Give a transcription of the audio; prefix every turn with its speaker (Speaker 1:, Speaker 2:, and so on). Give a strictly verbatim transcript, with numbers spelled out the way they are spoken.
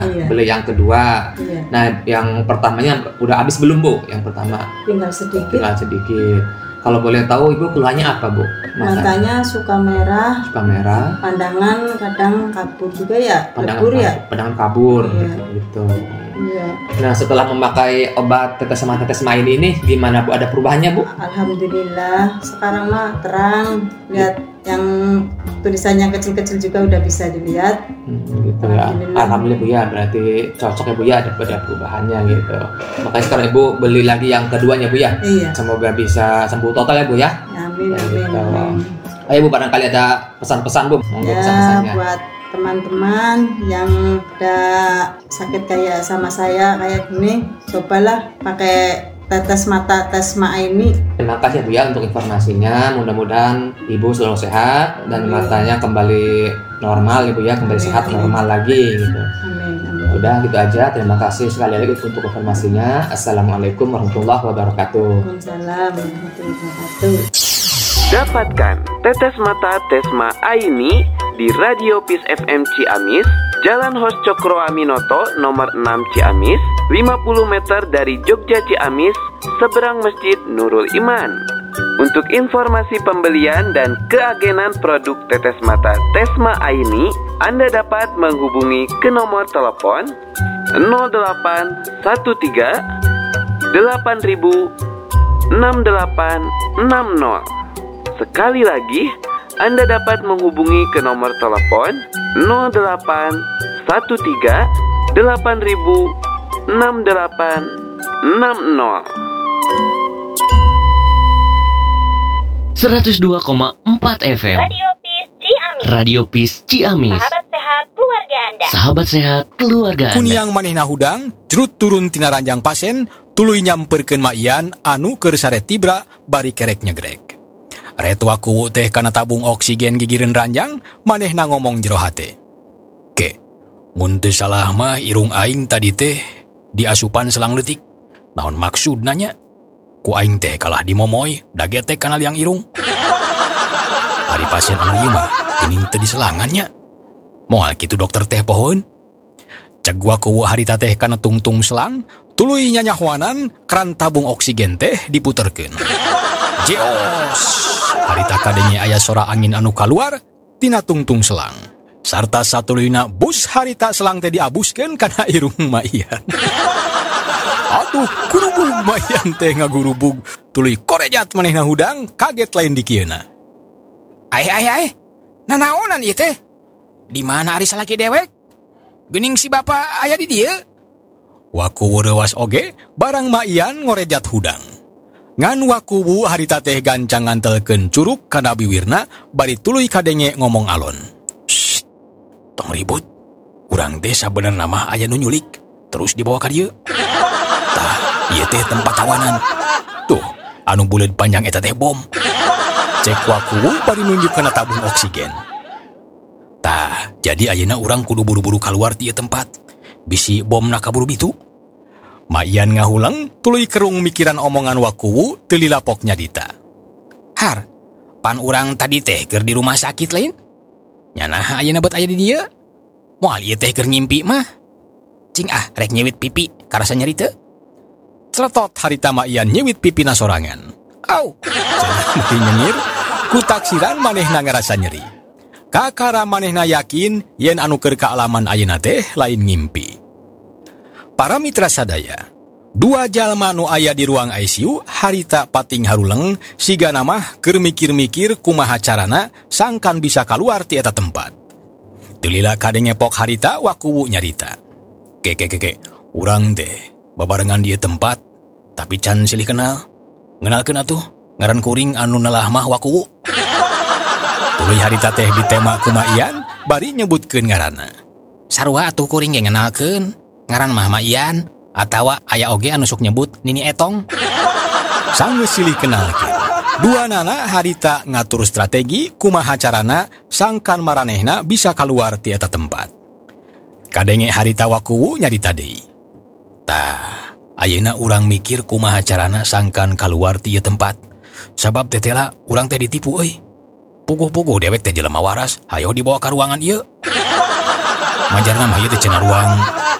Speaker 1: Iya.
Speaker 2: Beli yang kedua.
Speaker 1: Iya.
Speaker 2: Nah, yang pertamanya udah habis belum, Bu? Yang pertama.
Speaker 1: Tinggal sedikit.
Speaker 2: Tinggal sedikit. Kalau boleh tahu Ibu keluhannya apa, Bu? Mata.
Speaker 1: Matanya suka merah.
Speaker 2: Suka merah.
Speaker 1: Pandangan kadang kabur juga ya.
Speaker 2: Pandangan
Speaker 1: Lebur ya.
Speaker 2: Pandangan kabur.
Speaker 1: Iya.
Speaker 2: Gitu.
Speaker 1: Iya.
Speaker 2: Nah, setelah memakai obat tetes sama tetes main ini, gimana, Bu? Ada perubahannya, Bu?
Speaker 1: Alhamdulillah. Sekarang mah terang. Lihat yang tulisannya kecil-kecil juga udah bisa dilihat.
Speaker 2: Hmm, gitu ya.
Speaker 1: Alhamdulillah.
Speaker 2: Alhamdulillah, Bu ya. Berarti cocok ya, Bu ya, ada pada perubahannya gitu. Makanya sekarang Ibu beli lagi yang keduanya, Bu ya.
Speaker 1: Iya.
Speaker 2: Semoga bisa sembuh total ya, Bu ya.
Speaker 1: Amin,
Speaker 2: Ya,
Speaker 1: amin,
Speaker 2: gitu.
Speaker 1: amin.
Speaker 2: Ayo, Bu, barangkali ada pesan-pesan, Bu. Monggo
Speaker 1: Ya,
Speaker 2: pesan-pesannya.
Speaker 1: buat teman-teman yang udah sakit kayak sama saya kayak gini, cobalah pakai tetes mata Tesma ini.
Speaker 2: Terima kasih, Bu ya, untuk informasinya. Mudah-mudahan Ibu selalu sehat dan
Speaker 1: Amin.
Speaker 2: matanya kembali normal, Ibu ya, kembali
Speaker 1: Amin.
Speaker 2: sehat normal lagi gitu.
Speaker 1: Amin, amin.
Speaker 2: Udah gitu aja. Terima kasih sekali lagi untuk informasinya. Assalamualaikum warahmatullahi wabarakatuh.
Speaker 1: Waalaikumsalam warahmatullahi wabarakatuh.
Speaker 3: Dapatkan tetes mata Tesma Aini di Radio Peace F M Ciamis, Jalan Hos Cokro Aminoto nomor enam Ciamis, lima puluh meter dari Jogja Ciamis, seberang Masjid Nurul Iman. Untuk informasi pembelian dan keagenan produk tetes mata Tesma Aini, Anda dapat menghubungi ke nomor telepon nol delapan satu tiga delapan ribu enam delapan enam nol. Sekali lagi, Anda dapat menghubungi ke nomor telepon nol delapan satu tiga delapan ribu enam delapan enam nol.
Speaker 4: seratus dua koma empat F M
Speaker 5: Radio Peace Ciamis.
Speaker 4: Radio Peace Ciamis.
Speaker 5: Sahabat sehat keluarga Anda.
Speaker 4: Sahabat sehat keluarga Anda.
Speaker 6: Kuniang manehna hudang, jerut turun tina ranjang pasien, tuluy nyamperkeun maian anu keur saret tibra bari kerek nyegrek. Retu aku teh kana tabung oksigen gigireun ranjang, manehna ngomong jero hate. Ke, mun teu salah mah irung aing tadi teh diasupan selang leutik. Naon maksud nanya? Ku aing teh kalah dimomoy, dagetek kana liang irung. Ari pasien anu ieu mah geuning teu diselangannya. Moal kitu dokter teh pohon. Ceg waku harita teh kana tungtung selang, tuluy nyanyahwanan keran tabung oksigen teh diputerkeun. Jeos. Harita kadenge aya sora angin anu kaluar tina tungtung selang. Sarta satuluyna bus harita selang teh diabuskeun kana irung maian. Atuh, gurubug maian teh ngagurubug, tuluy korejat manehna hudang, kaget lain di kieuna. Ai ai ai. Nanaonan ieu teh? Di mana ari salaki dewek? Geuning si bapa aya di dieu? Waku reuwas oge, barang maian ngorejat hudang. Ngan wakuwu harita teh gancang ngantelkeun curug kana biwirna bari tuluy kadenge ngomong alon. Shh, tong ribut. Urang teh sabenerna mah aya nu nyulik, terus dibawa ka dieu. Tah, ieu teh tempat tawanan. Tuh, anu buleud panjang eta teh bom. Cek wakuwu bari nunjuk kana tabung oksigen. Tah, jadi ayeuna urang kudu buru-buru kaluar ti ieu tempat. Bisi bomna kaburu bitu. Maian ngahulang, tuluy kerung mikiran omongan wakuwu teu lilapok nyadita. Har, pan urang tadi teh keur di rumah sakit lain? Nyanaha ayeuna bet aya di dieu? Moal ieu teh keur ngimpi mah. Cing ah, rek nyewit pipi, karasa nyeri teu? Celetot harita maian nyewit pipina sorangan. Au, cenah meuti nyengir, ku taksiran manehna ngarasa nyeri. Kakara manehna yakin yen anu keur kaalaman ayeuna teh lain ngimpi. Para mitra sadaya, dua jalma nu aya di ruang I C U harita pating haruleng siga namah keur mikir-mikir kumaha carana sangkan bisa kaluar ti eta tempat. Tulila kadenge pok harita wakuwu nyarita. Ke ke ke ke, urang teh babarengan di tempat tapi can silih kenal. Ngenalkeun atuh, ngaran kuring anu nalah mah wakuwu. Tuluy harita teh ditema kumaian bari nyebutkeun ngaranna. Sarua atuh kuring ge ngenalkeun. Ngaran mah Maian atawa aya oge anu sok nyebut Nini Etong. Sanggeus silih kenalkeun. Dua nana harita ngatur strategi kumaha carana sangkan maranehna bisa kaluar ti eta tempat. Kadenge harita wakuwu nyarita deui. Tah, ayeuna urang mikir kumaha carana sangkan kaluar ti ieu tempat. Sabab tetela urang teh ditipu euy. Puguh-puguh dewek teh jelema waras, hayo dibawa ka ruangan ieu. Majarna mah ieu teh cenah ruang